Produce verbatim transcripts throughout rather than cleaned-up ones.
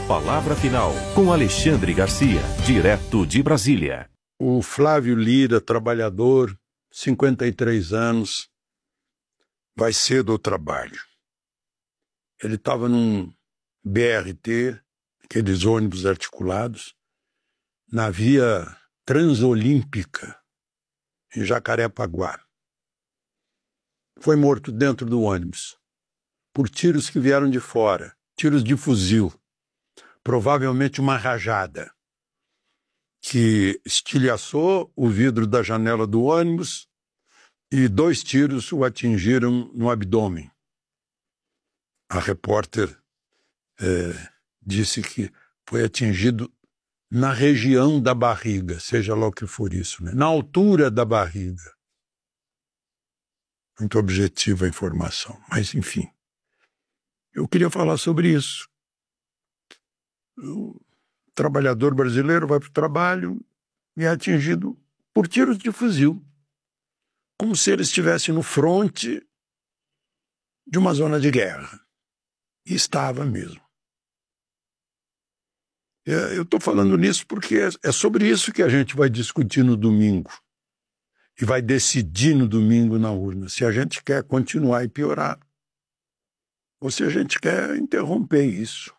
palavra final com Alexandre Garcia, direto de Brasília. O Flávio Lira, trabalhador, cinquenta e três anos, vai cedo ao trabalho. Ele estava num B R T, aqueles ônibus articulados, na via Transolímpica, em Jacarepaguá. Foi morto dentro do ônibus, por tiros que vieram de fora, tiros de fuzil, provavelmente uma rajada, que estilhaçou o vidro da janela do ônibus e dois tiros o atingiram no abdômen. A repórter é, disse que foi atingido na região da barriga, seja lá o que for isso, né? Na altura da barriga. Muito objetiva a informação, mas enfim. Eu queria falar sobre isso. O trabalhador brasileiro vai para o trabalho e é atingido por tiros de fuzil, como se ele estivesse no fronte de uma zona de guerra. E estava mesmo. Eu estou falando nisso porque é sobre isso que a gente vai discutir no domingo e vai decidir no domingo na urna, se a gente quer continuar e piorar ou se a gente quer interromper isso.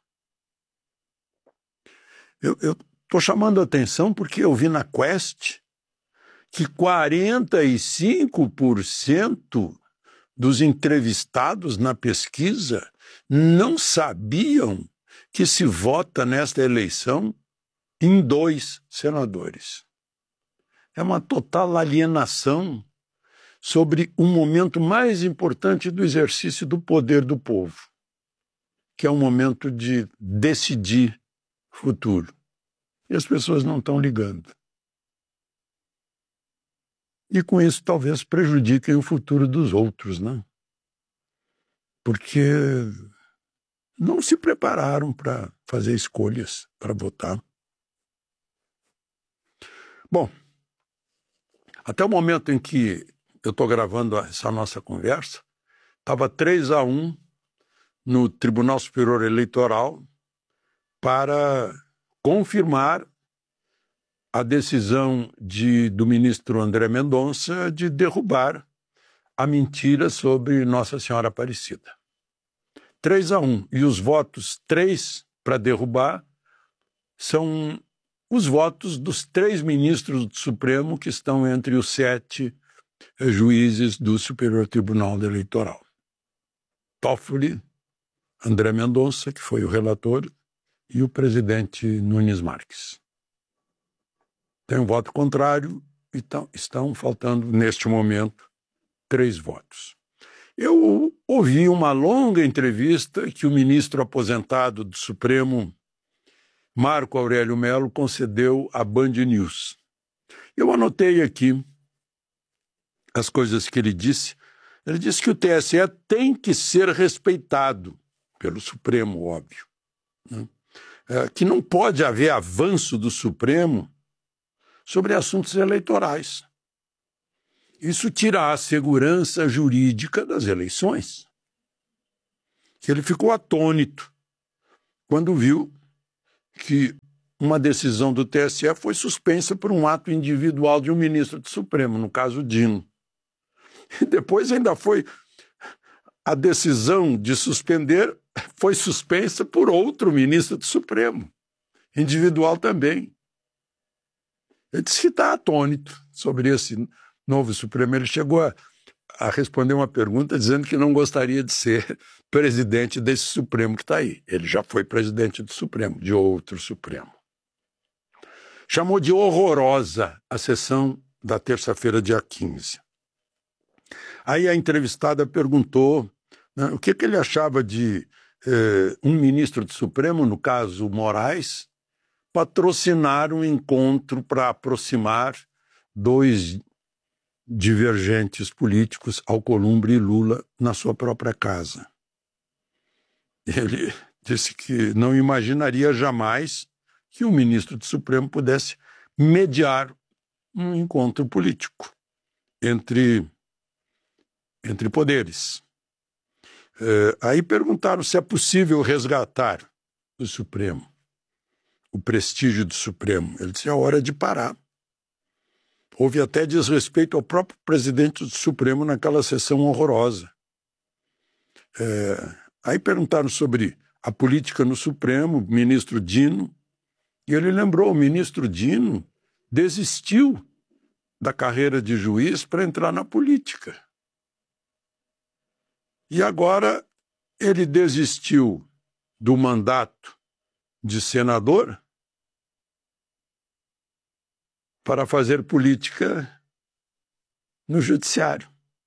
Eu estou chamando a atenção porque eu vi na Quest que quarenta e cinco por cento dos entrevistados na pesquisa não sabiam que se vota nesta eleição em dois senadores. É uma total alienação sobre o momento mais importante do exercício do poder do povo, que é o momento de decidir futuro. E as pessoas não estão ligando. E com isso talvez prejudiquem o futuro dos outros, né? Porque não se prepararam para fazer escolhas, para votar. Bom, até o momento em que eu estou gravando essa nossa conversa, estava três a um no Tribunal Superior Eleitoral para confirmar a decisão de, do ministro André Mendonça de derrubar a mentira sobre Nossa Senhora Aparecida. três a um. E os votos três para derrubar são os votos dos três ministros do Supremo que estão entre os sete juízes do Superior Tribunal Eleitoral. Toffoli, André Mendonça, que foi o relator, e o presidente Nunes Marques. Tem um voto contrário e estão, estão faltando, neste momento, três votos. Eu ouvi uma longa entrevista que o ministro aposentado do Supremo, Marco Aurélio Mello, concedeu à Band News. Eu anotei aqui as coisas que ele disse. Ele disse que o T S E tem que ser respeitado pelo Supremo, óbvio, né? É, que não pode haver avanço do Supremo sobre assuntos eleitorais. Isso tira a segurança jurídica das eleições. Que ele ficou atônito quando viu que uma decisão do T S E foi suspensa por um ato individual de um ministro do Supremo, no caso Dino. E depois ainda foi a decisão de suspender foi suspensa por outro ministro do Supremo, individual também. Ele disse que está atônito sobre esse novo Supremo. Ele chegou a, a responder uma pergunta dizendo que não gostaria de ser presidente desse Supremo que está aí. Ele já foi presidente do Supremo, de outro Supremo. Chamou de horrorosa a sessão da terça-feira, dia quinze. Aí a entrevistada perguntou, né, o que, que ele achava de eh, um ministro do Supremo, no caso Moraes, patrocinar um encontro para aproximar dois divergentes políticos, Alcolumbre e Lula, na sua própria casa. Ele disse que não imaginaria jamais que um ministro do Supremo pudesse mediar um encontro político entre, entre poderes. É, aí perguntaram se é possível resgatar o Supremo. o prestígio do Supremo. Ele disse, é hora de parar. Houve até desrespeito ao próprio presidente do Supremo naquela sessão horrorosa. É, aí perguntaram sobre a política no Supremo, o ministro Dino, e ele lembrou, o ministro Dino desistiu da carreira de juiz para entrar na política. E agora ele desistiu do mandato de senador para fazer política no judiciário.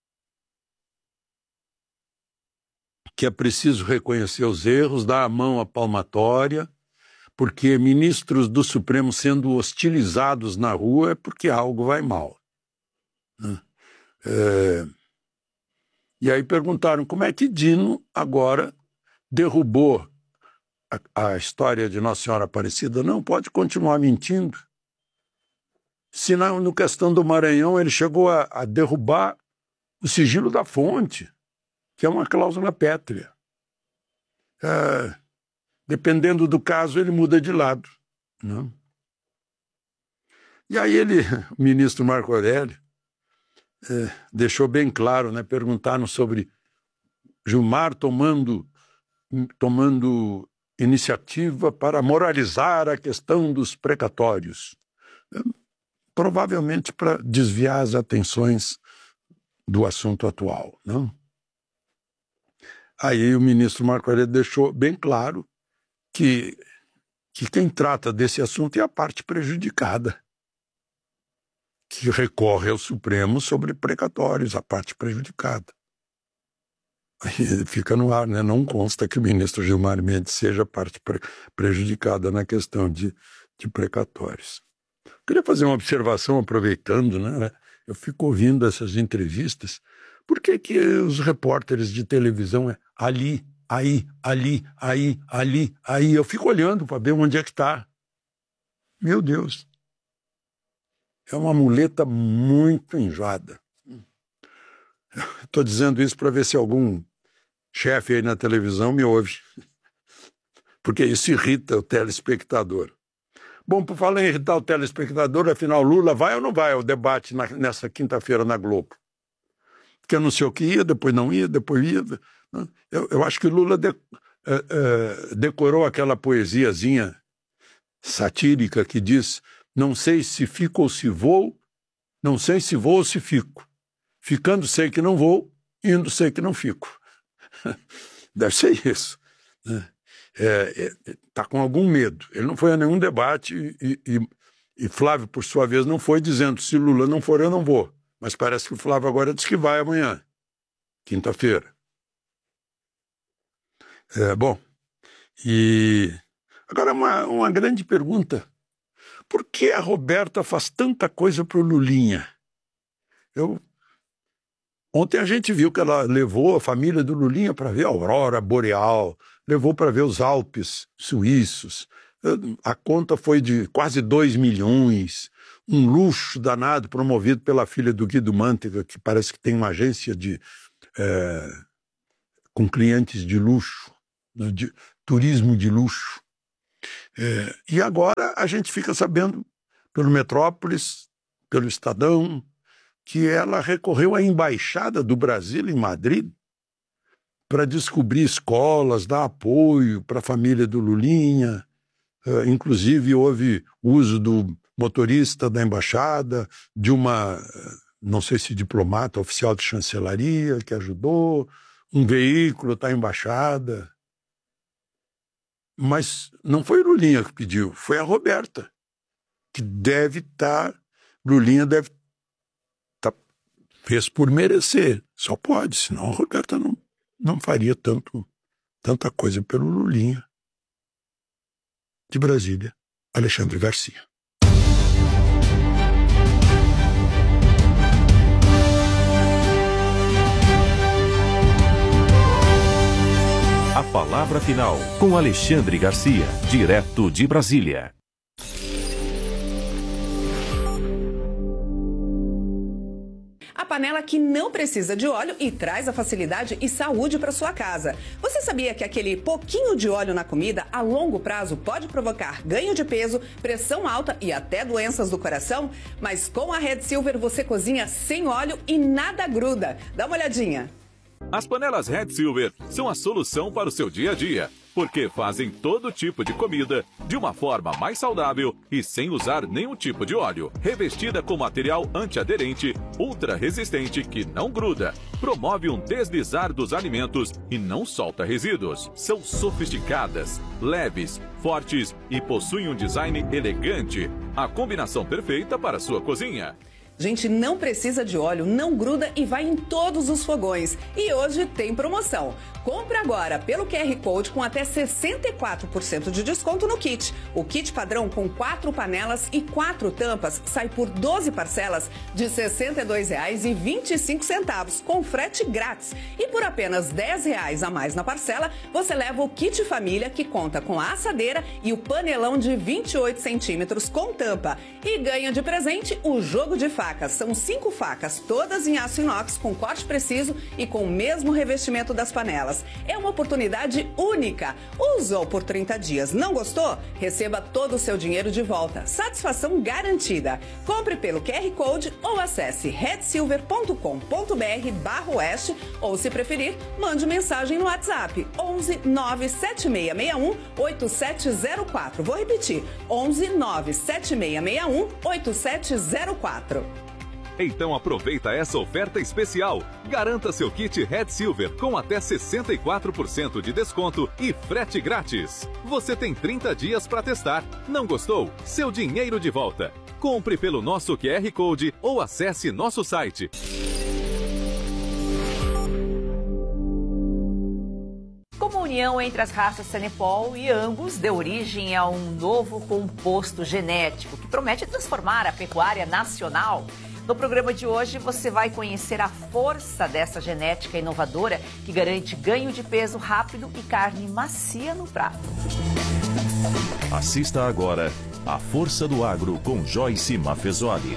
Que é preciso reconhecer os erros, dar a mão à palmatória, porque ministros do Supremo sendo hostilizados na rua é porque algo vai mal. É... E aí perguntaram como é que Dino agora derrubou a, a história de Nossa Senhora Aparecida. Não, pode continuar mentindo. Se na no questão do Maranhão ele chegou a, a derrubar o sigilo da fonte, que é uma cláusula pétrea. É, dependendo do caso, ele muda de lado. Não? E aí ele, o ministro Marco Aurélio, é, deixou bem claro, né, perguntaram sobre Gilmar tomando, tomando iniciativa para moralizar a questão dos precatórios. É, provavelmente para desviar as atenções do assunto atual. Não? Aí o ministro Marco Aurélio deixou bem claro que, que quem trata desse assunto é a parte prejudicada, que recorre ao Supremo sobre precatórios, a parte prejudicada. Aí fica no ar, né? Não consta que o ministro Gilmar Mendes seja a parte pre- prejudicada na questão de, de precatórios. Queria fazer uma observação, aproveitando, né? Eu fico ouvindo essas entrevistas. Por que que os repórteres de televisão é ali, aí, ali, aí, ali, aí? Eu fico olhando para ver onde é que está. Meu Deus. É uma muleta muito enjoada. Estou dizendo isso para ver se algum chefe aí na televisão me ouve. Porque isso irrita o telespectador. Bom, por falar em irritar o telespectador, afinal, Lula vai ou não vai ao debate na, nessa quinta-feira na Globo? Que anunciou que ia, depois não ia, depois ia. Eu, eu acho que Lula de, é, é, decorou aquela poesiazinha satírica que diz: não sei se fico ou se vou, não sei se vou ou se fico. Ficando sei que não vou, indo sei que não fico. Deve ser isso. Né? É, é, tá com algum medo. Ele não foi a nenhum debate e, e, e Flávio, por sua vez, não foi dizendo se Lula não for, eu não vou. Mas parece que o Flávio agora diz que vai amanhã, quinta-feira. É, bom, e agora uma, uma grande pergunta. Por que a Roberta faz tanta coisa para o Lulinha? Eu... Ontem a gente viu que ela levou a família do Lulinha para ver a aurora boreal, levou para ver os Alpes suíços. A conta foi de quase dois milhões, um luxo danado promovido pela filha do Guido Mantega, que parece que tem uma agência de, é, com clientes de luxo, de turismo de luxo. É, e agora a gente fica sabendo, pelo Metrópolis, pelo Estadão, que ela recorreu à Embaixada do Brasil em Madrid para descobrir escolas, dar apoio para a família do Lulinha. Uh, inclusive, houve uso do motorista da embaixada, de uma, não sei se diplomata, oficial de chancelaria, que ajudou, um veículo está à embaixada. Mas não foi Lulinha que pediu, foi a Roberta, que deve estar, tá, Lulinha deve tá, fez por merecer, só pode, senão a Roberta não, não faria tanto, tanta coisa pelo Lulinha. De Brasília, Alexandre Garcia. A palavra final com Alexandre Garcia, direto de Brasília. A panela que não precisa de óleo e traz a facilidade e saúde para sua casa. Você sabia que aquele pouquinho de óleo na comida, a longo prazo, pode provocar ganho de peso, pressão alta e até doenças do coração? Mas com a Red Silver você cozinha sem óleo e nada gruda. Dá uma olhadinha. As panelas Red Silver são a solução para o seu dia a dia, porque fazem todo tipo de comida de uma forma mais saudável e sem usar nenhum tipo de óleo. Revestida com material antiaderente, ultra resistente que não gruda, promove um deslizar dos alimentos e não solta resíduos. São sofisticadas, leves, fortes e possuem um design elegante. A combinação perfeita para a sua cozinha. Gente, não precisa de óleo, não gruda e vai em todos os fogões. E hoje tem promoção. Compre agora pelo Q R Code com até sessenta e quatro por cento de desconto no kit. O kit padrão com quatro panelas e quatro tampas sai por doze parcelas de sessenta e dois reais e vinte e cinco centavos, com frete grátis. E por apenas dez reais a mais na parcela, você leva o kit família, que conta com a assadeira e o panelão de vinte e oito centímetros com tampa. E ganha de presente o jogo de facas. São cinco facas, todas em aço inox, com corte preciso e com o mesmo revestimento das panelas. É uma oportunidade única. Usou por trinta dias, não gostou? Receba todo o seu dinheiro de volta. Satisfação garantida. Compre pelo Q R Code ou acesse red silver ponto com ponto br barra oeste ou, se preferir, mande mensagem no WhatsApp onze nove sete seis seis um oito sete zero quatro. Vou repetir, onze nove sete seis seis um oito sete zero quatro. Então aproveita essa oferta especial. Garanta seu kit Red Silver com até sessenta e quatro por cento de desconto e frete grátis. Você tem trinta dias para testar. Não gostou? Seu dinheiro de volta. Compre pelo nosso Q R Code ou acesse nosso site. Como a união entre as raças Senepol e Angus deu origem a um novo composto genético que promete transformar a pecuária nacional. No programa de hoje, você vai conhecer a força dessa genética inovadora que garante ganho de peso rápido e carne macia no prato. Assista agora A Força do Agro com Joyce Maffezoli.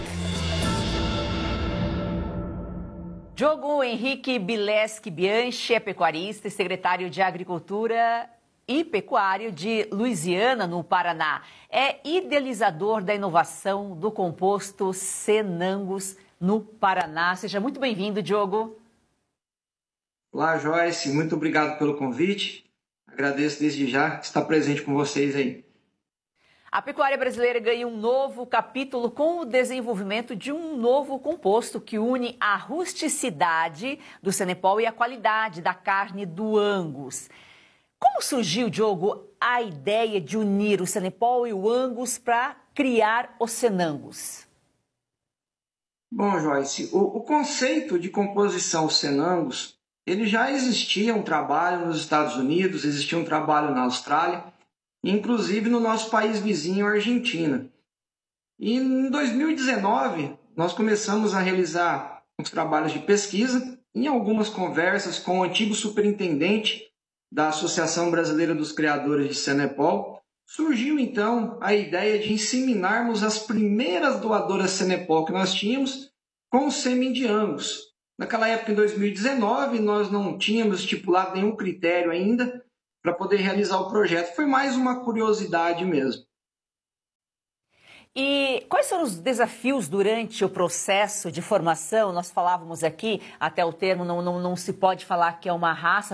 Diogo Henrique Bileski Bianchi é pecuarista e secretário de Agricultura e Pecuário de Luisiana, no Paraná. É idealizador da inovação do composto Senangus no Paraná. Seja muito bem-vindo, Diogo. Olá, Joyce. Muito obrigado pelo convite. Agradeço desde já estar presente com vocês aí. A pecuária brasileira ganha um novo capítulo com o desenvolvimento de um novo composto que une a rusticidade do Senepol e a qualidade da carne do Angus. Como surgiu, Diogo, a ideia de unir o Senepol e o Angus para criar o Senangus? Bom, Joyce, o, o conceito de composição Senangus, ele já existia um trabalho nos Estados Unidos, existia um trabalho na Austrália, inclusive no nosso país vizinho, Argentina. E em dois mil e dezenove, nós começamos a realizar uns trabalhos de pesquisa, em algumas conversas com o antigo superintendente da Associação Brasileira dos Criadores de Senepol, surgiu então a ideia de inseminarmos as primeiras doadoras Senepol que nós tínhamos com sêmen de Angus. Naquela época, em dois mil e dezenove, nós não tínhamos estipulado nenhum critério ainda para poder realizar o projeto. Foi mais uma curiosidade mesmo. E quais foram os desafios durante o processo de formação? Nós falávamos aqui, até o termo não, não, não se pode falar que é uma raça,